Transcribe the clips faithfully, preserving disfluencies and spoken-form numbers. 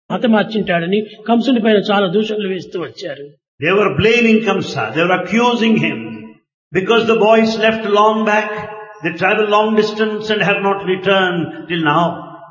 హతమార్చింటాడని కంసుని పైన చాలా దూషణలు వేస్తూ వచ్చారు. They were blaming Kamsa. They were accusing him because the boys left long back. They traveled long distance and have not returned till now.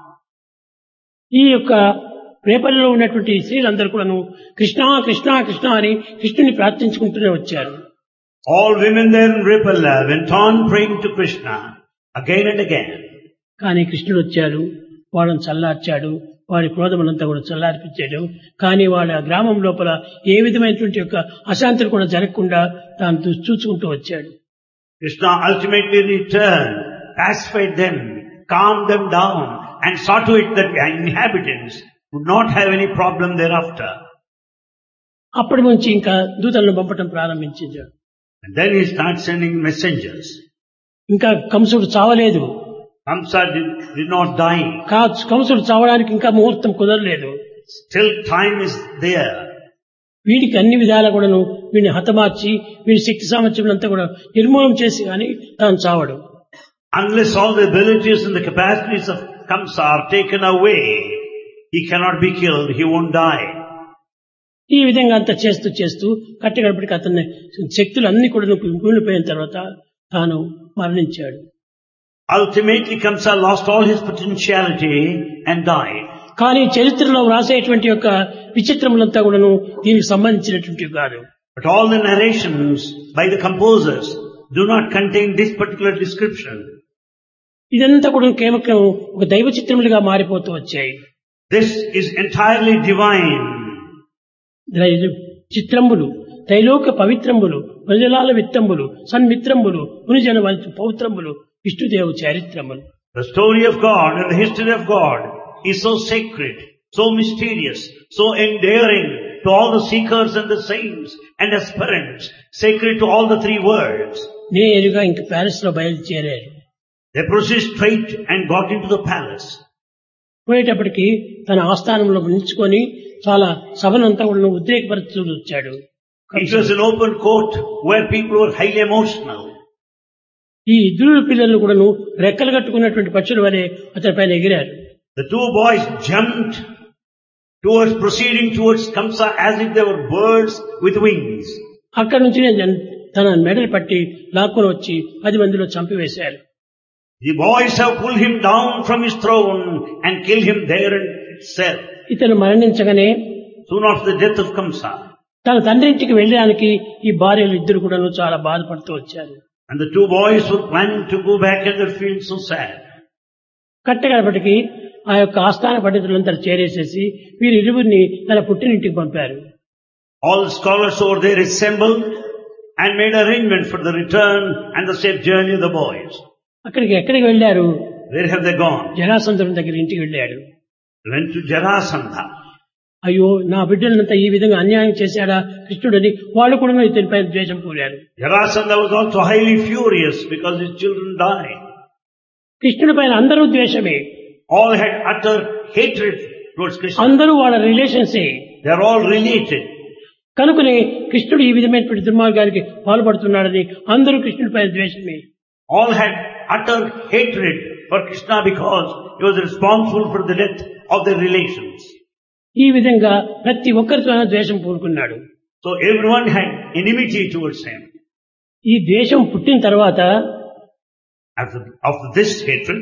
ఈ యొక్క రేపల్లిలో ఉన్నటువంటి స్త్రీలందరూ కూడాను కృష్ణ కృష్ణ కృష్ణ అని కృష్ణుని ప్రార్థించుకుంటూనే వచ్చారు. All women there in Repalla went on praying to Krishna again and again. కానీ కృష్ణుడు వచ్చాడు, వాళ్ళని చల్లార్చాడు, వారి క్రోధములంతా కూడా చల్లార్పించాడు. కానీ వాళ్ళ గ్రామం లోపల ఏ విధమైనటువంటి యొక్క అశాంతులు కూడా జరగకుండా తాను చూసుకుంటూ వచ్చాడు. Krishna ultimately returned, pacified them, calmed them down, and saw to it that the inhabitants would not have any problem thereafter. అప్పటి నుంచి ఇంకా దూతలను పంపటం ప్రారంభించాడు. And then he started sending messengers. ఇంకా కంసుడు చావలేదు. Kamsa did, did not die. కంసుడు చావడానికి ఇంకా ముహూర్తం కుదరలేదు. Still time is there. వీడికి అన్ని విధాలా కూడాను వీడిని హతమార్చి వీడి శక్తి సామర్థ్యములంతా కూడా నిర్మూలన చేసి కానీ తాను చావడు. Unless all the abilities and the capacities of Kamsa are taken away, he cannot be killed, he won't die. ఈ విధంగా అంతా చేస్తూ చేస్తూ కట్టగడపటికి అతని శక్తులు అన్ని కూడా కూలిపోయిన తర్వాత తాను మరణించాడు. Ultimately Kamsa lost all his potentiality and died. కానీ చరిత్రలో వ్రాసేటువంటి యొక్క విచిత్రములంతా కూడాను దీనికి సంబంధించినటువంటి కాదు. But all the narrations by the composers do not contain this particular description. ఇదంతా కూడా కేవలం ఒక దైవ చిత్రములుగా మారిపోతూ వచ్చాయి. This is entirely divine. చిత్రంబులు త్రైలోక పవిత్రంబులు ప్రజలాల విత్తంబులు సన్మిత్రంబులు మునిజన పౌత్రంబులు విష్ణుదేవు చారిత్రములు. The story of God and the history of God is so sacred, so mysterious, so endearing to all the seekers and the saints and aspirants, sacred to all the three worlds. నేరుగా ఇంక Paris లో బయలుదేరారు. They proceeded straight and got into the palace. పోయేటప్పటికి తన ఆస్థానంలో నిల్చుకొని చాలా సభనంతా కూడా ఉద్రేకపరుస్తూ వచ్చాడు. It was an open court where people were highly emotional. ఈ ఇద్దరు పిల్లలు కూడాను రెక్కలు కట్టుకున్నటువంటి పక్షుల వలె అతని పైన ఎగిరారు. The two boys jumped towards, proceeding towards Kamsa as if they were birds with wings. అక్కడి నుంచి తన మెడలు పట్టి లాక్కుని వచ్చి పది మందిలో చంపివేశారు. The boys have pulled him down from his throne and killed him there itself. ఇతను మరణించగానే soon after the death of Kamsa, తన తండ్రి ఇంటికి వెళ్ళడానికి ఈ భార్యలు ఇద్దరు కూడాను చాలా బాధపడుతూ వచ్చారు. and the two boys were planning to go back and they feel so sad. కట్టగడపటికి ఆ యొక్క ఆస్థాన పండితులంతా చేరేసేసి వీరి ఇరువురిని తన పుట్టినింటికి పంపారు. All the scholars over there assembled and made arrangement for the return and the safe journey of the boys. అక్కడికి ఎక్కడికి వెళ్ళారు? Where have they gone? జరాసంధుని దగ్గర ఇంటికి వెళ్ళాడు. Went to Jarasandha. అయ్యో నా బిడ్డలంతా ఈ విధంగా అన్యాయం చేశాడా కృష్ణుడని వాళ్ళు కూడా ఇతనిపై ద్వేషం పూరారు. Jarasandha was also highly furious because his children died. కృష్ణుడి పైన అందరూ ద్వేషమే. All had utter hatred towards Krishna. అందరూ వాళ్ళ రిలేషన్సే. They are all related. కనుకనే కృష్ణుడు ఈ విధమైనటువంటి దుర్మార్గానికి పాల్పడుతున్నాడని అందరూ కృష్ణుడి పైన ద్వేషమే. All had utter hatred for Krishna because he was responsible for the death of their relations. ఈ విధంగా ప్రతి ఒక్కరితో ద్వేషం పూనుకున్నాడు. So everyone had enmity towards him. ఈ ద్వేషం పుట్టిన తర్వాత after, after this hatred,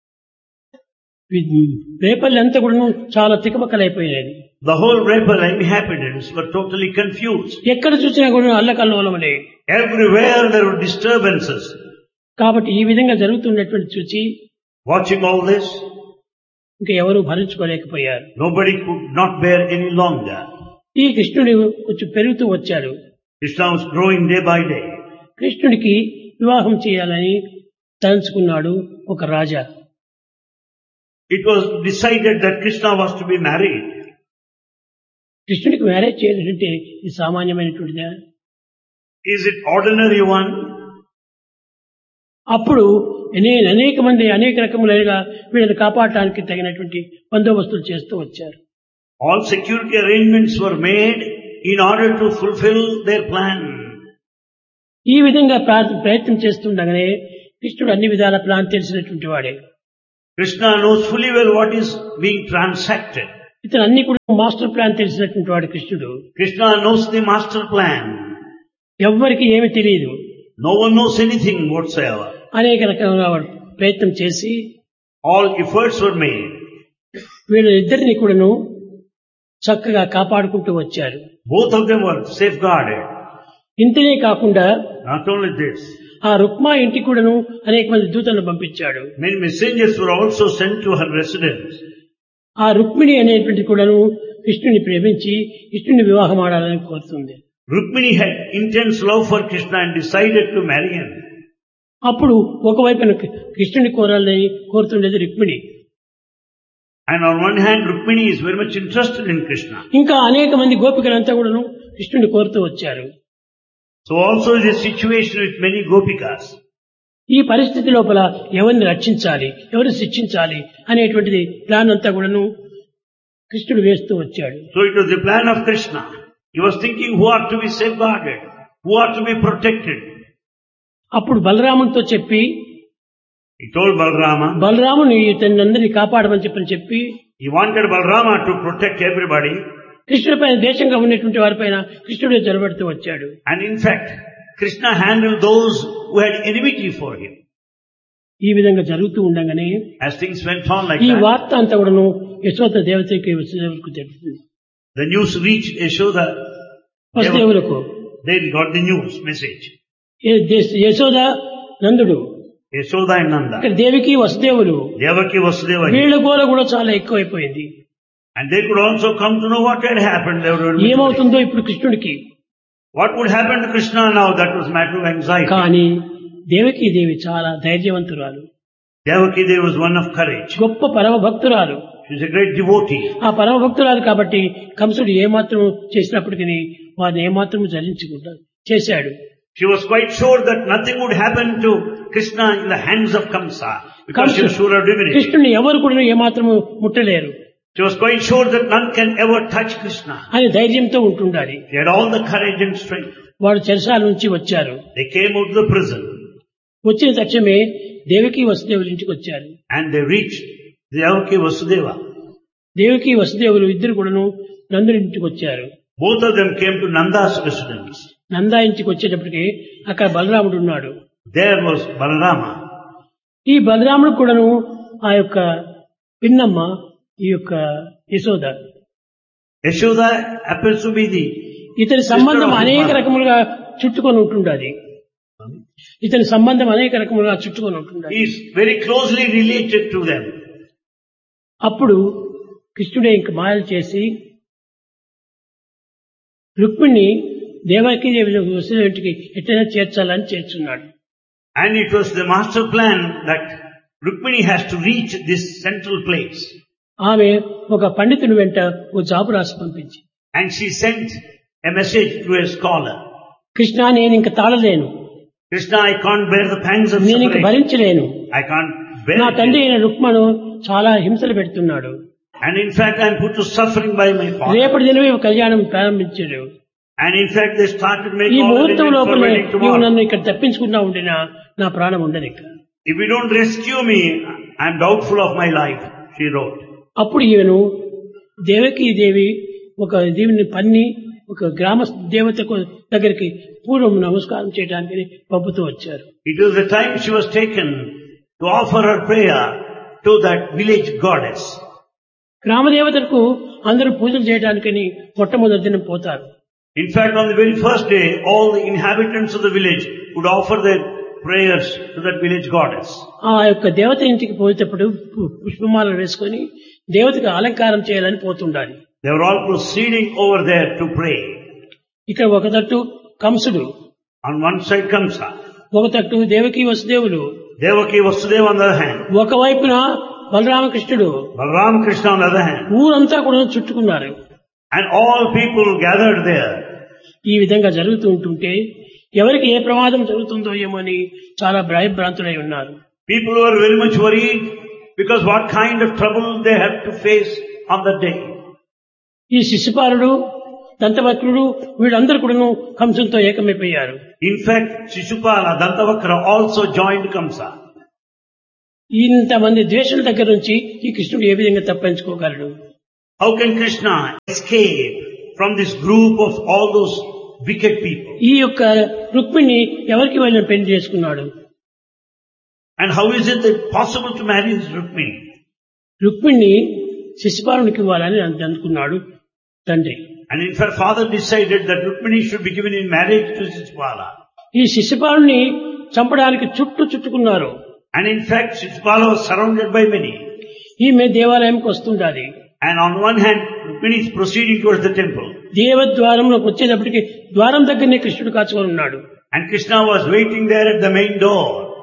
Repalle అంతా కూడా చాలా తికమకలైపోయినది. the whole Repalla inhabitants were totally confused. ఎక్కడ చూసినా కూడా అల్లకల్లోలమలే. Everywhere there were disturbances. కాబట్టి ఈ విధంగా జరుగుతున్నటువంటి చూసి watching all this, ఇంకా ఎవరు భరించుకోలేకపోయారు. nobody could not bear any longer. ఈ కృష్ణుడు కొంచెం పెరుగుతూ వచ్చాడు. Krishna was growing day by day. కృష్ణుడికి వివాహం చేయాలని తలంచుకున్నాడు ఒక రాజా. It was decided that Krishna was to be married. కృష్ణుడికి మ్యారేజ్ చేయాలంటే ఇది సామాన్యమైనటువంటిదా? Is it ordinary one? అప్పుడు నేను అనేక మంది అనేక రకములుగా వీళ్ళని కాపాడటానికి తగినటువంటి బందోబస్తులు చేస్తూ వచ్చారు. All security arrangements were made in order to fulfill their plan. ఈ విధంగా ప్రయత్నం చేస్తుండగానే కృష్ణుడు అన్ని విధాల ప్లాన్ తెలిసినటువంటి వాడే. Krishna knows fully well what is being transacted. ఇతను అన్ని కూడా మాస్టర్ ప్లాన్ తెలిసినటువంటి వాడు కృష్ణుడు. Krishna knows the master plan. ఎవ్వరికి ఏమి తెలియదు. No one knows anything whatsoever. అనేక రకాల వాడు ప్రయత్నం చేసి All efforts were made. వీళ్ళిద్దరిని కూడాను చక్కగా కాపాడుకుంటూ వచ్చారు. Both of them were safeguarded. ఇంతనే కాకుండా Not only this, ఆ రుక్మా ఇంటికి కూడాను అనేక మంది దూతలను పంపించాడు. many messengers were also sent to her residence. ఆ రుక్మిణి అనేటువంటి కూడాను కృష్ణుని ప్రేమించి కృష్ణుని వివాహం ఆడాలని కోరుతుంది. Rukmini had intense love for Krishna and decided to marry him. అప్పుడు ఒకవైపున కృష్ణుని కోరాలని కోరుతుండేది Rukmini. And on one hand, Rukmini is very much interested in Krishna. ఇంకా అనేక మంది గోపికలంతా కూడాను కృష్ణుని కోరుతూ వచ్చారు. So also is a situation with many gopikas. ఈ పరిస్థితి లోపల ఎవరిని రక్షించాలి, ఎవరిని శిక్షించాలి అనేటువంటిది ప్లాన్ అంతా కూడాను కృష్ణుడు వేస్తూ వచ్చాడు. So it was the plan of Krishna. He was thinking who are to be safeguarded, who are to be protected. అప్పుడు బలరామునితో చెప్పి, He told Balarama, బలరాముని ఇతన్నందరినీ కాపాడమని చెప్పని చెప్పి, he wanted Balarama to protect everybody. కృష్ణుడి పైన దేశంగా ఉన్నటువంటి వారిపైన కృష్ణుడే జలబడుతూ వచ్చాడు. And in fact, Krishna handled those who had enmity for him. ఈ విధంగా జరుగుతూ ఉండగానే As things went on like ఈ that, వార్త అంతా కూడాను యశోద దేవతకి వసుదేవులకు తెలుస్తుంది. the news reached Yashoda. వసుదేవులకు They got the news message. A- they- Yashoda నందుడు, Yashoda and Nanda. ఇక్కడ దేవికి వసుదేవులు, Devaki Vasudeva. వీళ్ళ గోల కూడా చాలా ఎక్కువైపోయింది. And they could also come to know what had happened. They were ఏమవుతుందో ఇప్పుడు కృష్ణుడికి. what would happen to Krishna now? That was a matter of anxiety. కానీ దేవకి దేవి చాలా ధైర్యవంతురాలు, Devaki Devi was one of courage. గొప్ప పరమ భక్తురాలు. She was a great devotee. ఆ పరమ భక్తురాలు కాబట్టి కంసుడు ఏమాత్రం చేసినప్పటికీ వారిని ఏమాత్రం జరించకుండా చేశాడు. She was quite sure that nothing would happen to Krishna in the hands of Kamsa. Because she was sure of divinity. కృష్ణుని ఎవరు కూడా ఏమాత్రము ముట్టలేరు She was quite sure that none can ever touch Krishna. అని ధైర్యంతో ఉంటుండాలి. She had all the courage and strength. వాడు చెరసాల నుంచి వచ్చారు. They came out of the prison వచ్చిన తక్షణమే దేవకి వసుదేవుల ఇంటికి వచ్చారు. and they reached Devaki Vasudeva. Devaki వసుదేవులు ఇద్దరు కూడాను నందుని ఇంటికి వచ్చారు. Both of them came to Nanda's residence. Nanda ఇంటికి వచ్చేటప్పటికి అక్కడ బలరాముడు ఉన్నాడు. There was Balarama. ఈ బలరాముడు కూడాను ఆ యొక్క పిన్నమ్మ ఈ యొక్క Yashoda, Yashoda happens to be the ఇతని సంబంధం అనేక రకములుగా చుట్టుకొని ఉంటుండది. ఇతని సంబంధం అనేక రకములుగా చుట్టుకొని ఉంటుండది. he is very closely related to them. అప్పుడు కృష్ణుడే ఇంక మాయలు చేసి రుక్మిణి దేవకి వసుదేవుడికి ఎట్లయినా చేర్చాలని చేర్చున్నాడు. And it was the master plan that Rukmini has to reach this central place. ఆమె ఒక పండితుని వెంట ఓ జాబు రాసి పంపించి, And she sent a message to a scholar. Krishna నేను ఇంక తాళలేను, Krishna, I can't bear the pangs of నేను ఇంక suffering. భరించలేను, I can't bear నా తండ్రి it. అయిన రుక్మను చాలా హింసలు పెడుతున్నాడు. And in fact, I am put to suffering by my father. రేపటి దినమే కళ్యాణం ప్రారంభించాడు. And in fact, they started ఈ making all the ముహూర్తం arrangements for లోపలే wedding నీవు tomorrow. నన్ను ఇక్కడ తప్పించుకున్నా ఉండినా నా ప్రాణం ఉండదు ఇక్కడ. If you don't rescue me, I am doubtful of my life, she wrote. అప్పుడు ఈయను దేవకి దేవి ఒక దీవిని పన్ని ఒక గ్రామ దేవతకు దగ్గరికి పూర్వం నమస్కారం చేయడానికి పంపుతూ వచ్చారు. It was the time she was taken to offer her prayer to that village goddess. గ్రామ దేవతలకు అందరూ పూజలు చేయడానికని మొట్టమొదటి దినం పోతారు. In fact, on the very first day, all the inhabitants of the village would offer their prayers to that village goddess. ఆ యొక్క దేవత ఇంటికి పోయేటప్పుడు పు- పుష్పమాలను వేసుకొని దేవతకు అలంకారం చేయాలని పోతుండాలి. They were all proceeding over there to pray. ఇక్కడ ఒక తట్టు కంసుడు, On one side Kamsa, ఒక తట్టు Devaki వసుదేవులు, Devaki Vasudeva on the other hand, ఒకవైపున బలరామకృష్ణుడు, Balaram Krishna on the other hand, ఊరంతా కూడా చుట్టుకున్నారు. and all people gathered there. ఈ విధంగా జరుగుతూ ఉంటుంటే ఎవరికి ఏ ప్రమాదం జరుగుతుందో ఏమో అని చాలా భయభ్రాంతులై ఉన్నారు. People were very much worried because what kind of trouble they had to face on that day. ఈ శిశుపాలుడు, దంతవక్రుడు వీళ్ళందరూ కూడాను కంసంతో ఏకమైపోయారు. In fact, Shishupala, Dantavakra also joined Kamsa. ఇంతమంది ద్వేషుల దగ్గర నుంచి ఈ కృష్ణుడు ఏ విధంగా తప్పించుకోగలడు? How can Krishna escape from this group of all those wicked people? ఈ యొక్క రుక్మిణి ఎవరికి వెళ్ళిన పెళ్లి చేసుకున్నాడు? And how is it that possible to marry this Rukmini? Rukmini శిశుపాలునికి ఇవ్వాలని అనుకున్నాడు తండ్రి. And in fact, father decided that Rukmini should be given in marriage to Shishupala. ఈ శిశుపాలుని చంపడానికి చుట్టూ చుట్టుకున్నారు. And in fact, Shishupala was surrounded by many. ఈమె దేవాలయంకి వస్తుండాలి. And on one hand, Rukmini is proceeding towards the temple. దేవద్వారంలోకి వచ్చేటప్పటికి ద్వారం దగ్గరనే కృష్ణుడు కాచుకొని ఉన్నాడు. And Krishna was waiting there at the main door.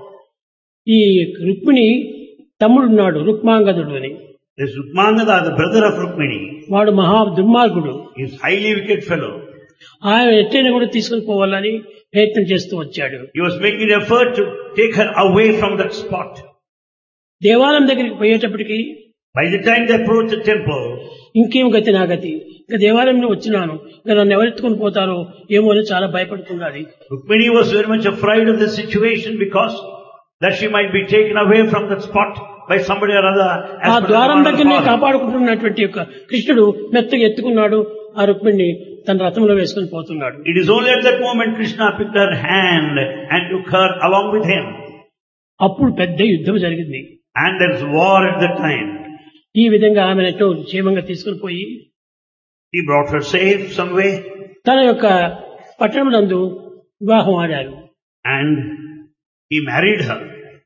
ఈ రుక్మిణి తమ్ముడున్నాడు రుక్మాంగదుడు అని. This Rukmangada, the brother of Rukmini, వాడు మహా దుర్మార్గుడు. he is highly wicked fellow. ఆయన ఎట్టైనా కూడా తీసుకుని పోవాలని ప్రయత్నం చేస్తూ వచ్చాడు. He was making an effort to take her away from that spot. దేవాలయం దగ్గరికి పోయేటప్పటికి By the time they approached the temple, ఇంకేం గతి నా గతి, ఇంకా దేవాలయంలో వచ్చినాను, ఇంకా నన్ను ఎవరెత్తుకుని పోతారో ఏమో అని చాలా భయపడుతున్నది. Rukmini was very much afraid of the situation because that she might be taken away from that spot by somebody or other. ఆ ద్వారం దగ్గరనే కాపాడుకుంటున్నటువంటి యొక్క కృష్ణుడు మెత్తగా ఎత్తుకున్నాడు. ఆ రుక్మిణిని తన రథంలో వేసుకుని పోతున్నాడు. It is only at that moment Krishna picked her hand and took her along with him. అప్పుడు పెద్ద యుద్ధం జరిగింది. And there is war at that time. ఈ విధంగా ఆమెను ఎటో క్షేమంగా తీసుకుని పోయి He brought her safe some way. తన యొక్క పట్టణం నందు వివాహం ఆడారు. And he married her.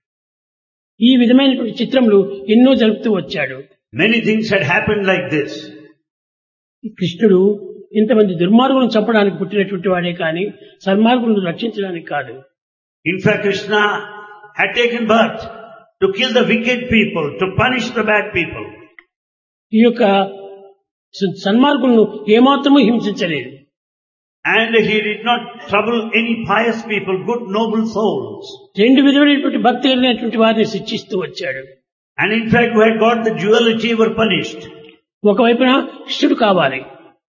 ఈ విధమైనటువంటి చిత్రములు ఎన్నో జరుపుతూ వచ్చాడు. Many things had happened like this. కృష్ణుడు ఇంతమంది దుర్మార్గులను చంపడానికి పుట్టినటువంటి వాడే కానీ సన్మార్గులను రక్షించడానికి కాదు. In fact, Krishna had taken birth to kill the wicked people, to punish the bad people. ఈ యొక్క సన్మార్గులను ఏమాత్రమూ హింసించలేదు. And he did not trouble any pious people, good noble souls. రెండు విధమైనటువంటి భక్తి కలిగినటువంటి వారిని శిక్షిస్తూ వచ్చాడు. And in fact, who had got the duality were punished. ఒకవైపున కృష్ణుడు కావాలి,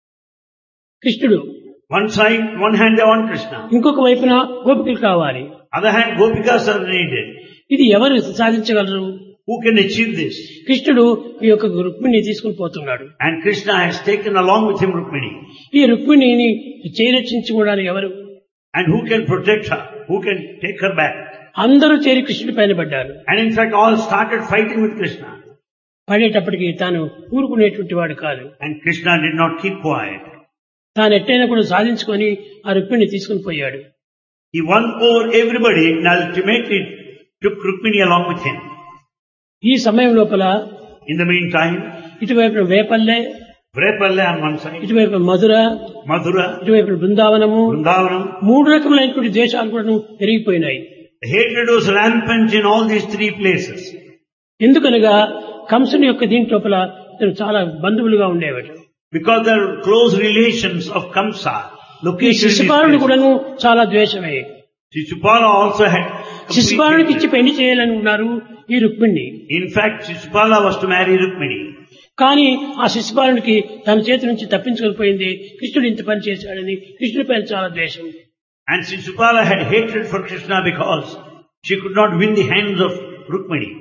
కృష్ణుడు. One side, one hand they want Krishna. ఇంకొక వైపున గోపికలు కావాలి. Other hand, Gopikas are needed. ఇది ఎవరు సాధించగలరు? Who can achieve this? కృష్ణుడు ఈ యొక్క రుక్మిణిని తీసుకుని పోతున్నాడు. And Krishna has taken along with him Rukmini. ఈ రుక్మిణిని చేరక్షించుకోవడానికి ఎవరు? And who can protect her? Who can take her back? అందరూ చేరి కృష్ణుడి పైన పడ్డారు. And in fact, all started fighting with Krishna. పడేటప్పటికి తాను ఊరుకునేటువంటి వాడు కాదు. And Krishna did not keep quiet. తాను ఎట్టైనా కూడా సాధించుకొని ఆ రుక్మిణిని తీసుకుని పోయాడు. He won over everybody and ultimately took Rukmini along with him. ఈ సమయం లోపల In the meantime, ఇటువైపు Vepalle, Vrepalla on one side, ఇటువైపు మధుర, Madhura, ఇటువైపు బృందావనము, Vrindavanam. మూడు రకములైనటువంటి దేశాలు కూడా పెరిగిపోయినాయి. Hatred was rampant in all these three places. ఎందుకనగా కంసుని యొక్క దీని లోపల ఇతను చాలా బంధువులుగా ఉండేవాడు. Because there are close relations of Kamsa ఈ located in these శిశుపాలుని places. కూడాను చాలా ద్వేషమే. Shishupala also had complete శిశుపాలునికి ఇచ్చి hatred. పెళ్లి చేయాలని ఉన్నారు ఈ Rukmini. In fact, Shishupala was to marry Rukmini. కానీ ఆ శిశుపాలునికి తన చేతి నుంచి తప్పించుకొని కృష్ణుడు ఇంత పని చేశాడని కృష్ణుడి పైన చాలా ద్వేషం. And Shishupala had hatred for Krishna because she could not win the hands of Rukmini.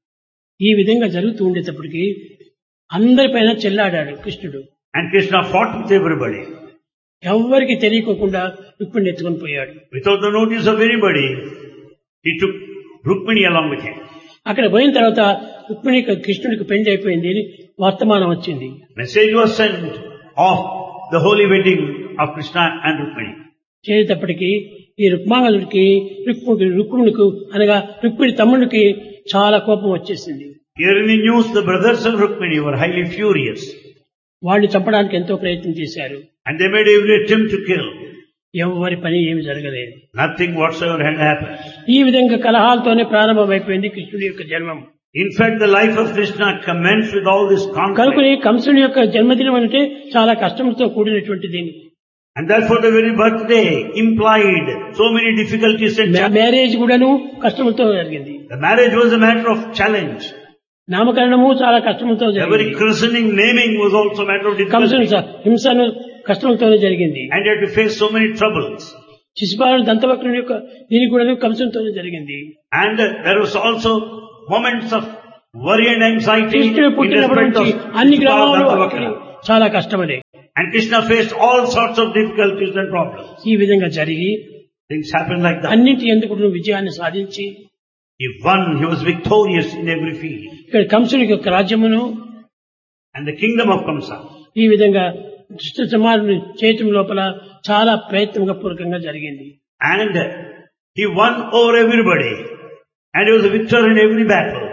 ఈ విధంగా జరుగుతూ ఉండేటప్పటికి అందరిపైన చెల్లాడాడు కృష్ణుడు. And Krishna fought with everybody. ఎవ్వరికి తెలియకోకుండా రుక్మిణిని ఎత్తుకొని పోయాడు. Without the notice of anybody, he took Rukmini along with him. అక్కడ పోయిన తర్వాత రుక్మిణికి కృష్ణుడికి పెళ్లి అయిపోయింది అని వర్తమానం వచ్చింది. Message was sent of the holy wedding of Krishna and Rukmini. చేసేటప్పటికి ఈ రుక్మాంగదుడికి రుక్మిణి రుక్మిణికి అనగా రుక్మిణి తమ్ముడికి చాలా కోపం వచ్చేసింది. Hearing the news, the brothers of Rukmini were highly furious. వాడిని చంపడానికి ఎంతో ప్రయత్నం చేశారు. And they made every attempt to kill. ఎవరి పని ఏమి జరగలేదు. Nothing whatsoever had happened. ఈ విధంగా కలహాలతోనే ప్రారంభమైపోయింది కృష్ణుడి యొక్క జన్మం. In fact, the life of Krishna commenced with all this conflict. కనుకనే కంసుని యొక్క జన్మదినం అంటే చాలా కష్టంతో కూడినటువంటిది. And therefore the very birthday implied so many difficulties and challenges. Marriage కూడాను కష్టంతో జరిగింది. The marriage was a matter of challenge. నామకరణము చాలా కష్టంతో The very జరిగింది. christening, naming was also a matter of కంసుని difficulty. హింసను కష్టంతోనే జరిగింది. And he had to face so many troubles. శిశుపాలుడు దంతవక్రుని యొక్క దీనికి కూడా కంసునితోనే జరిగింది. And there was also moments of worry and anxiety కృష్ణుడు in పుట్టినప్పటి respect of నుంచి అన్ని Shishupala గ్రామాలు Dantavakra. చాలా కష్టమనే. And Krishna faced all sorts of difficulties and problems. ఈ విధంగా జరిగి Things happened like that. అన్నింటి ఎందుకు నువ్వు విజయాన్ని సాధించి He won, he was victorious in every field. ఇక్కడ కంసుడి యొక్క రాజ్యమును And the kingdom of Kamsa. ఈ విధంగా దుష్ట సమాజం చేయటం లోపల చాలా ప్రయత్నంగా పూర్వకంగా జరిగింది. And he won over everybody. And he was a victor in every battle.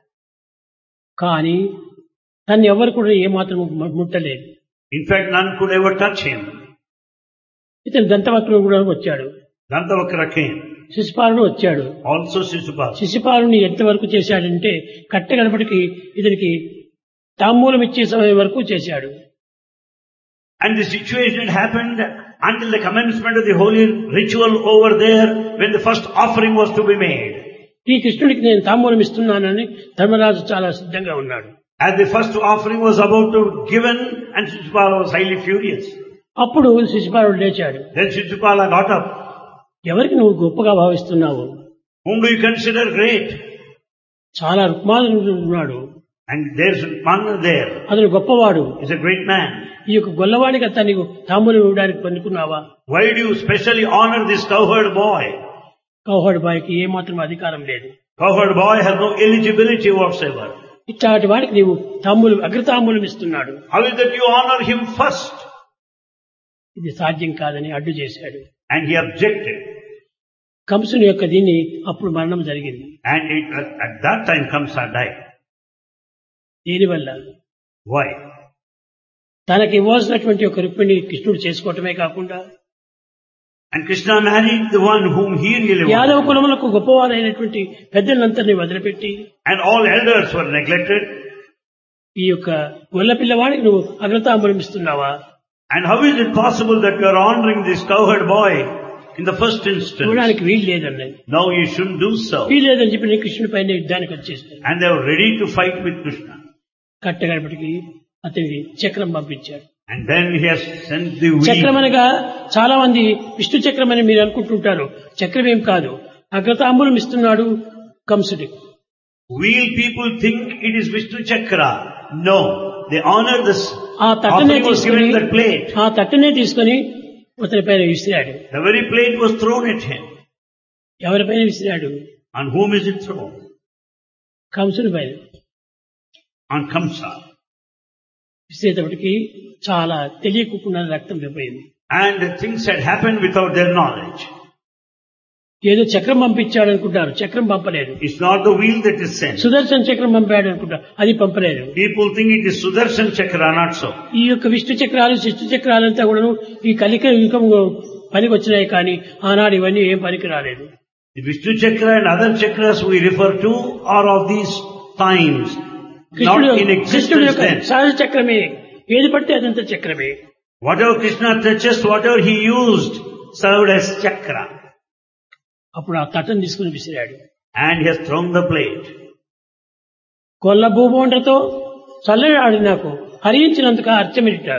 కానీ తను ఎవరు కూడా ఏమాత్రం ముట్టలేదు. In fact, none could ever touch him. ఇతను దంతవక్రుడు కూడా వచ్చాడు, Dantavakra came. శిశుపాలుడు వచ్చాడు. Also Shishupala. శిశుపాలుని ఎంతవరకు చేశాడంటే కట్టగడపటికి ఇతనికి తాంబూలం ఇచ్చే సమయం వరకు చేశాడు. And the situation happened until the commencement of the holy ritual over there when the first offering was to be made. ఈ కృష్ణుడికి నేను తాంబూలం ఇస్తున్నానని ధర్మరాజు చాలా సిద్ధంగా ఉన్నాడు. As the first offering was about to be given, and Shishupala was highly furious. అప్పుడు శిశుపాలుడు లేచాడు. Then Shishupala got up. ఎవరికి నువ్వు గొప్పగా భావిస్తున్నావు? Whom do you consider great? చాలా రుక్మానుడు ఉన్నాడు, And there's one there. అతను గొప్పవాడు. He's a great man. ఈ యొక్క గొల్లవాడికి అతను నీకు తాంబూలం ఇవ్వడానికి పనుకున్నావా? Why do you specially honor this cowherd boy? కౌహడు బాయికి ఏమాత్రం అధికారం లేదు. Cowherd boy has no eligibility whatsoever. ఇట్లాంటి వాడికి నీవు తాంబూలం అగ్రతాంబూలం ఇస్తున్నాడు. How is that you honor him first? ఇది సాధ్యం కాదని అడ్డు చేశాడు. And he objected. కంసుని యొక్క దీన్ని అప్పుడు మరణం జరిగింది. And it, at, at that time Kamsa died. దీనివల్ల Why? తనకి ఇవ్వాల్సినటువంటి ఒక రుక్మిణి కృష్ణుడు చేసుకోవటమే కాకుండా And Krishna married the one whom he really Yadava wanted. కులములకు గొప్పవారైనటువంటి పెద్దలందరినీ వదిలిపెట్టి And all elders were neglected. ఈ యొక్క గొల్ల పిల్లవాడికి నువ్వు అగ్రతాంబూలం ఇస్తున్నావా? And how is it possible that you are honoring this cowherd boy in the first instance? చూడడానికి వీలు లేదన్నది. No, you shouldn't do so. వీలు లేదని చెప్పి నేను కృష్ణుడి పైన యుద్ధానికి వచ్చేసాను. And they were ready to fight with Krishna. కట్టగడపటికి అతనికి చక్రం పంపించాడు. And then he has sent the చక్రం wheel. అనగా చాలా మంది విష్ణు చక్రం అని మీరు అనుకుంటుంటారు. చక్రం ఏం కాదు, అగ్రతాంబూలం ఇస్తున్నాడు కంసుడి. Wheel people think it is Vishnu Chakra. No, they honor this. ఆ తట్టనే Offering was given తీసుకుని in that plate. ఆ తట్టనే తీసుకుని అతని పైన విసిరాడు. The very plate was thrown at him. ఎవరిపైన విసిరాడు? On whom is it thrown? కంసుడి పైన On Kamsa. విసిరేటప్పటికి చాలా తెలియకుండా రక్తం విపోయింది. And things had happened without their knowledge. ఏదో చక్రం పంపించాడు అనుకుంటారు, చక్రం పంపలేదు. It's not the wheel that is sent. సుదర్శన చక్రం పంపాడు అనుకుంటారు, అది పంపలేదు. People think it is Sudarshan Chakra, not so. ఈ యొక్క విష్ణు చక్రాలు శిష్టు చక్రాలంతా కూడాను ఈ కలిక యుగం పనికి వచ్చినాయి, కానీ ఆనాడు ఇవన్నీ ఏం పనికి రాలేదు. The Vishnu Chakra and other chakras we refer to are of these times, not కృష్ణుడు in కృష్ణుడు existence యొక్క then. సహజ చక్రమే, ఏది పడితే అదంతా చక్రమే. Whatever Krishna touches, whatever he used, served as chakra. అప్పుడు ఆ తట్టను తీసుకుని విసిరాడు. And he has thrown the plate. కొల్ల భూభోండ్రతో చల్లని ఆడి నాకు హరించినందుకు అర్చమిట.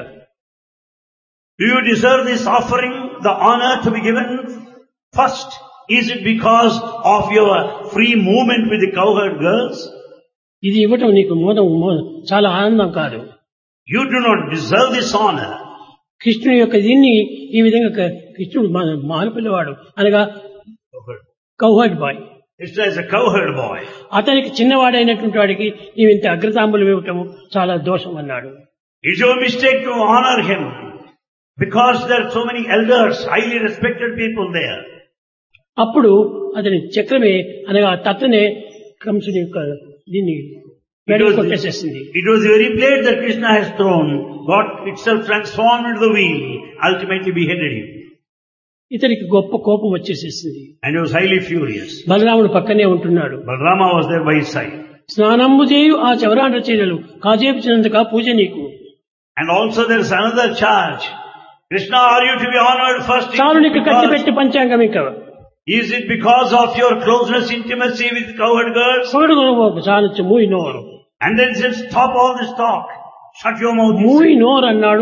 Do you deserve this offering, the honor to be given first? Is it because of your free movement with the cowherd girls? ఇది ఇవ్వటం నీకు మోదం మో- చాలా ఆనందం కాదు. You do not deserve this honor. కృష్ణుని యొక్క దీన్ని ఈ విధంగా క- కృష్ణుడు మా- మానపిల్లవాడు అనగా cowherd bye, Krishna is a cowherd boy. అతనికి చిన్నవాడైనటువంటి వాడికి నీవు ఇంత అగ్రతాంబులు ఇవ్వటము చాలా దోషం అన్నాడు. It's your mistake to honor him because there are so many elders, highly respected people there. అప్పుడు అతని చక్రమే అనగా ఆ తట్టనే కంసుని యొక్క దీన్ని It వెనక్కి was, కొట్టేసేసింది. it was the very plate that Krishna has thrown, got itself transformed into the wheel, ultimately beheaded him. ఇతనికి గొప్ప కోపం వచ్చేసేసింది. And he was highly furious. బలరాముడు పక్కనే ఉంటున్నాడు. Balrama was there by his side. స్నానంబు చేయు ఆ చవరాండ్ర చీరలు కాజేపించినందుక పూజ నీకు. And also there is another charge. Krishna, are you to be honored first? చాలు నీకు కట్టి Because, పెట్టి పంచాంగం ఇంకా is it because of your closeness, intimacy with cowherd girls? పొగడు కొనుగోకు చాలు మూయి నోరు. And then said, stop all this talk. Shut your mouth. he మూయి said. నోరు అన్నాడు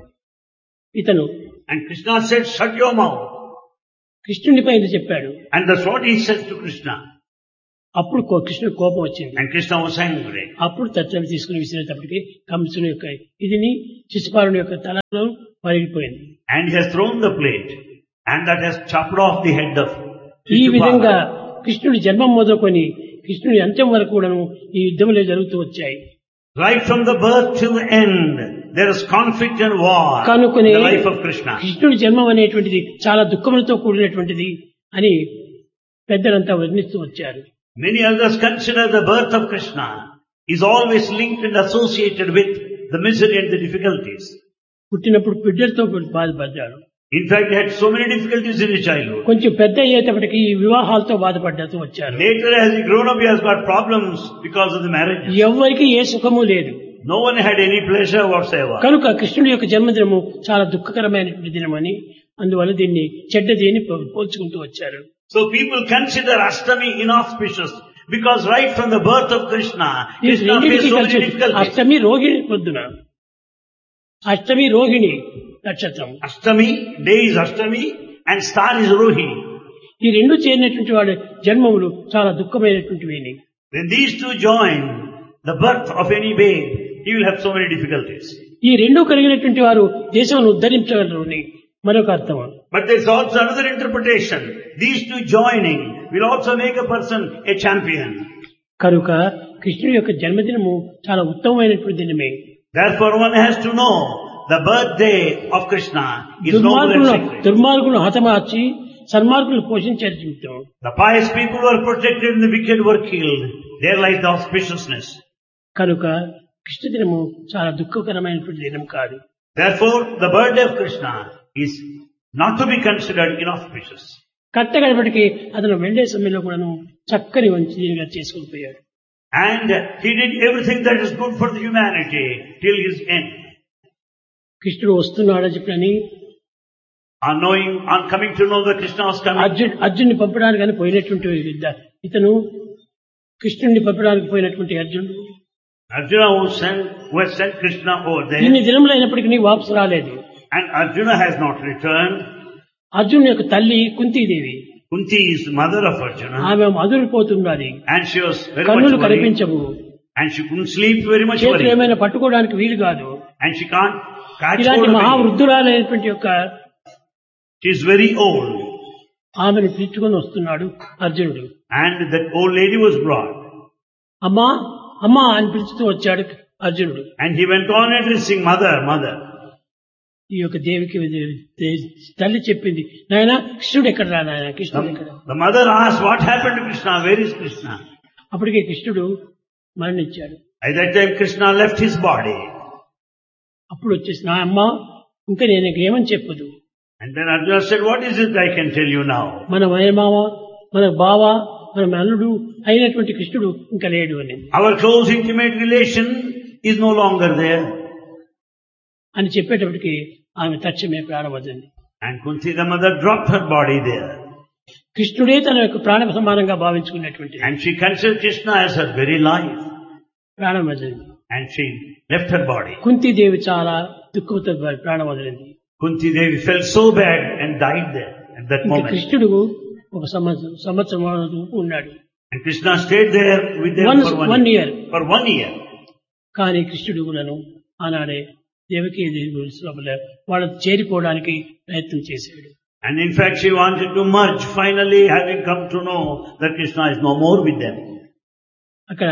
ఇతను. And Krishna said, shut your mouth. కృష్ణునిపై ఇది చెప్పాడు. And that's what he says to Krishna. అప్పుడు కో- కృష్ణుడు కోపం వచ్చింది. And Krishna was angry. అప్పుడు తత్వం తీసుకుని విసిరేటప్పటికి కంసుని యొక్క ఇదిని శిశుపాలుని యొక్క తలలో పగిలిపోయింది. And he has thrown the plate. And that has chopped off the head of ఈ విధంగా Shishupala. కృష్ణుడి జన్మం మొదలుకొని కృష్ణుడి అంత్యం వరకు కూడాను ఈ యుద్ధములే జరుగుతూ వచ్చాయి. Right from the birth till the end, there is conflict and war in కనుకనే the life of Krishna. కృష్ణుడి జన్మం అనేటువంటిది చాలా దుఃఖములతో కూడినటువంటిది అని పెద్దలంతా వర్ణిస్తూ వచ్చారు. Many others consider the birth of Krishna is always linked and associated with the misery and the difficulties. పుట్టినప్పుడు బిడ్డలతో బాధపడ్డాడు. In fact, he had so many difficulties in his childhood. కొంచెం పెద్ద అయ్యేటప్పటికి ఈ వివాహాలతో బాధపడ్డాతో వచ్చారు. Later, as he grown up, he has got problems because of the marriage. ఎవ్వరికి ఏ సుఖము లేదు. No one had any pleasure whatsoever. కనుక కృష్ణుడి యొక్క జన్మదినము చాలా దుఃఖకరమైనటువంటి దినమని అందువల్ల దీన్ని చెడ్డది అని పో- పోల్చుకుంటూ వచ్చారు. So people consider Ashtami inauspicious because right from the birth of Krishna, ఈ Krishna రెండింటికి faced so many కలిసి difficulties. అష్టమి రోహిణి పొద్దున అష్టమి రోహిణి నక్షత్రం Ashtami, day is Ashtami and star is Rohini. ఈ రెండు చేరినటువంటి వాడి జన్మములు చాలా దుఃఖమైనటువంటివి. When these two join the birth of any babe, he will have so many difficulties. ఈ రెండు కలిగినటువంటి వారు దేశాన్ని ఉద్ధరించగలరు అని మరొక అర్థం. But there is also another interpretation. These two joining will also make a person a champion. కనుక కృష్ణుడి యొక్క జన్మదినము చాలా ఉత్తమమైనటువంటి దినమే. Therefore one has to know the birthday of Krishna is noble and దుర్మార్గులను sacred. దుర్మార్గులను హతమార్చి సన్మార్గులను పోషించే జీవితం. The pious people who are protected and the wicked were killed. There lies the auspiciousness. కనుక కృష్ణ దినము చాలా దుఃఖకరమైనటువంటి దినం కాదు. Therefore the birthday of Krishna is not to be considered inauspicious. కట్టగడపటికి అతను వెళ్లే సమయంలో కూడాను చక్కని వంచిగా చేసుకుని పోయాడు. And he did everything that is good for the humanity till his end. కృష్ణుడు వస్తున్నాడని చెప్పని On knowing, on coming to know that Krishna was coming, Arjun అర్జున్ని పంపడానికి కానీ పోయినటువంటి విద్య- ఇతను కృష్ణుడిని పంపడానికి పోయినటువంటి అర్జునుడు Arjuna who sent, who has sent Krishna over ఇన్ని there, దినములు అయినప్పటికీ వాపసు రాలేదు. and Arjuna has not returned. Arjun యొక్క తల్లి Kuntidevi Kunti is the mother of Arjuna, ఆమె అదురిపోతున్నది. and she was very కన్నులు much worried, కనిపించవు, and she couldn't sleep, very much చేతులు worried, ఏమైనా పట్టుకోవడానికి వీలు కాదు. and she can't catch ఇలాంటి hold of it. మహావృద్ధురాలైనటువంటి యొక్క She is very old, ఆమెను పిలుచుకొని వస్తున్నాడు అర్జునుడు. and that old lady was brought, అమ్మా అమ్మా అని పిలుచుతూ వచ్చాడు అర్జునుడు. and he went on addressing mother, mother. ఈ యొక్క దేవికి తల్లి చెప్పింది, నాయన కృష్ణుడు ఎక్కడ రా నాయన కృష్ణుడు ఎక్కడ. The mother asked, what happened to Krishna? Where is Krishna? అప్పటికే కృష్ణుడు మరణించాడు. At that time Krishna left his body. అప్పుడు వచ్చేసి నా అమ్మ ఇంకా నేను నీకు ఏమని చెప్పదు. And then Arjuna said, what is it I can tell you now? మన మామ మన బావ మన అల్లుడు అయినటువంటి కృష్ణుడు ఇంకా లేడు అని Our close intimate relation is no longer there. అని చెప్పేటప్పటికి ఆమె తక్షణమే ప్రాణవద్దండి. And Kunti the mother dropped her body there. కృష్ణుడే తన యొక్క ప్రాణ సమానంగా భావించుకున్నటువంటి And she considered Krishna as her very life. ప్రాణం వదిలింది. And she left her body. Kuntidevi చాలా దుఃఖంతో ప్రాణం వదిలింది. Kunti Devi felt so bad and died there at that ఇంకా moment. కృష్ణుడు ఒక సంవత్సరం సంవత్సరం ఉన్నాడు. And Krishna stayed there with them One- for one one year. For one year. కానీ కృష్ణుడు కూడాను ఆనాడే దేవకీ లోపల వాళ్ళు చేరిపోవడానికి ప్రయత్నం చేశాడు. And in fact she wanted to merge, finally having come to know that Krishna is no more with them. అక్కడ